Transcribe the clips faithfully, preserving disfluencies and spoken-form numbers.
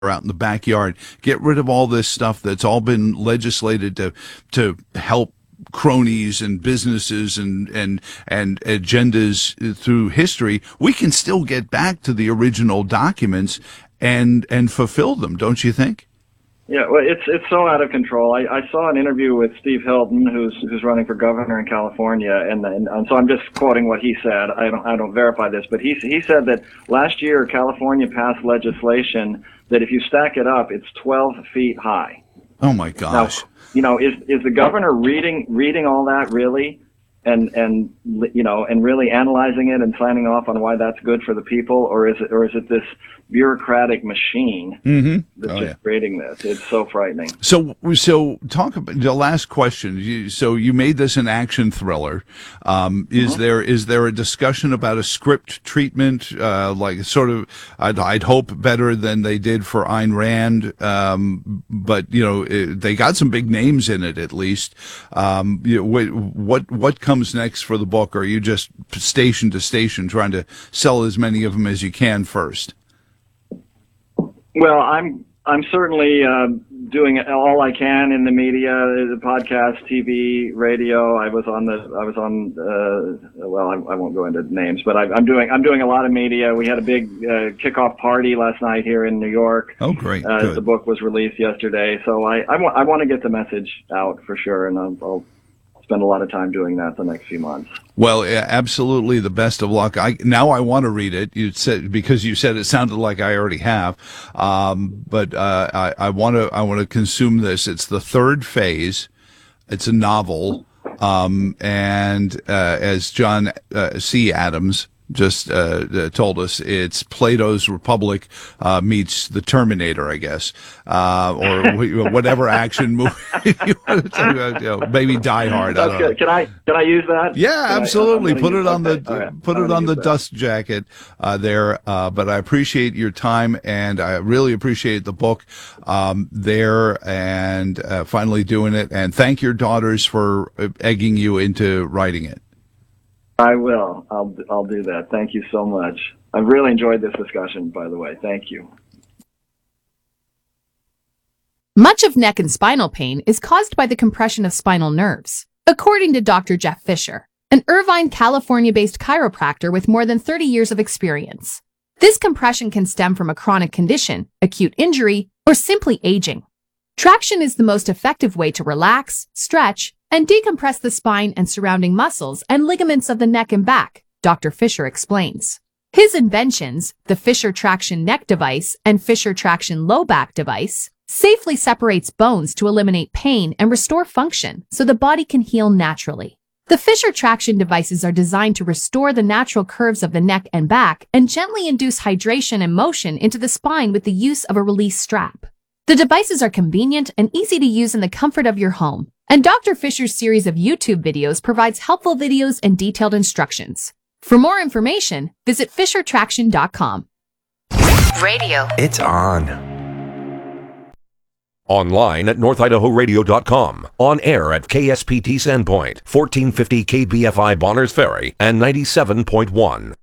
out in the backyard. Get rid of all this stuff that's all been legislated to to help cronies and businesses and and and agendas through history. We can still get back to the original documents and and fulfill them, don't you think? Yeah, well, it's it's so out of control. I, I saw an interview with Steve Hilton, who's who's running for governor in California, and, and and so I'm just quoting what he said. I don't I don't verify this, but he he said that last year California passed legislation that if you stack it up, it's twelve feet high. Oh my gosh! Now, you know, is is the governor reading reading all that really, and and you know, and really analyzing it and signing off on why that's good for the people, or is it or is it this bureaucratic machine mm-hmm. that's oh, just yeah. creating this? It's so frightening. So, so talk about the last question. You, so you made this an action thriller. Um, is mm-hmm. there is there a discussion about a script treatment, uh, like sort of? I'd, I'd hope better than they did for Ayn Rand, um, but you know it, they got some big names in it at least. Um, you know, what what what comes next for the book? Or are you just station to station trying to sell as many of them as you can first? Well, I'm I'm certainly uh, doing all I can in the media, the podcast, T V, radio. I was on the I was on uh, well, I, I won't go into names, but I, I'm doing I'm doing a lot of media. We had a big uh, kickoff party last night here in New York. Oh, great! Uh, Good. The book was released yesterday, so I I want I want to get the message out for sure, and I'll, I'll spend a lot of time doing that the next few months. Well, absolutely, the best of luck. I now I want to read it. You said because you said it sounded like I already have, um, but uh, I, I want to I want to consume this. It's the third phase. It's a novel, um, and uh, as John uh, C. Adams just uh, told us, it's Plato's Republic uh, meets the Terminator, I guess, uh, or whatever action movie you want to talk about, you know, maybe Die Hard. That's I good. Can I can I use that? Yeah, can absolutely. I, put use, it on okay. the right. put I'm it on the that. dust jacket uh, there. Uh, but I appreciate your time, and I really appreciate the book um, there, and uh, finally doing it. And thank your daughters for egging you into writing it. I will. I'll I'll do that. Thank you so much. I've really enjoyed this discussion, by the way. Thank you. Much of neck and spinal pain is caused by the compression of spinal nerves, according to Doctor Jeff Fisher, an Irvine, California-based chiropractor with more than thirty years of experience. This compression can stem from a chronic condition, acute injury, or simply aging. Traction is the most effective way to relax, stretch, and decompress the spine and surrounding muscles and ligaments of the neck and back, Doctor Fisher explains. His inventions, the Fisher Traction Neck Device and Fisher Traction Low Back Device, safely separates bones to eliminate pain and restore function so the body can heal naturally. The Fisher Traction devices are designed to restore the natural curves of the neck and back and gently induce hydration and motion into the spine with the use of a release strap. The devices are convenient and easy to use in the comfort of your home, and Doctor Fisher's series of YouTube videos provides helpful videos and detailed instructions. For more information, visit fisher traction dot com. Radio. It's on. Online at north idaho radio dot com. On air at K S P T Sandpoint, fourteen fifty K B F I Bonners Ferry, and ninety-seven point one.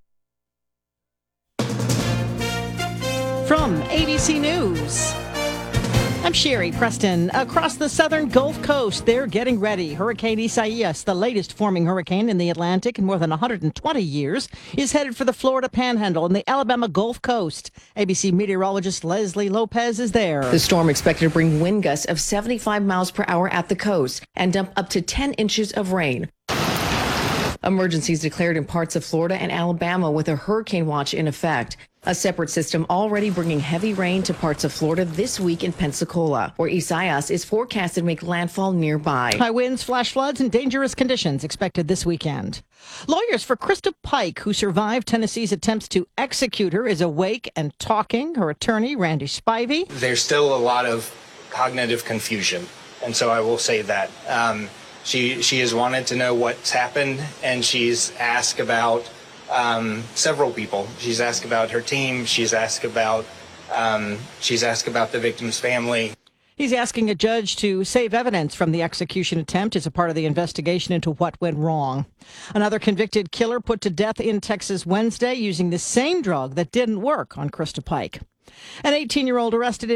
From A B C News, I'm Sherry Preston. Across the southern Gulf Coast, they're getting ready. Hurricane Isaias, the latest forming hurricane in the Atlantic in more than one hundred twenty years, is headed for the Florida Panhandle and the Alabama Gulf Coast. A B C meteorologist Leslie Lopez is there. The storm expected to bring wind gusts of seventy-five miles per hour at the coast and dump up to ten inches of rain. Emergencies declared in parts of Florida and Alabama with a hurricane watch in effect. A separate system already bringing heavy rain to parts of Florida this week in Pensacola, where Isaias is forecasted to make landfall nearby. High winds, flash floods, and dangerous conditions expected this weekend. Lawyers for Krista Pike, who survived Tennessee's attempts to execute her, is awake and talking. Her attorney, Randy Spivey. There's still a lot of cognitive confusion, and so I will say that. Um, she, she has wanted to know what's happened, and she's asked about Um, several people. She's asked about her team. She's asked about um, she's asked about the victim's family. He's asking a judge to save evidence from the execution attempt as a part of the investigation into what went wrong. Another convicted killer put to death in Texas Wednesday using the same drug that didn't work on Krista Pike. An eighteen-year-old arrested in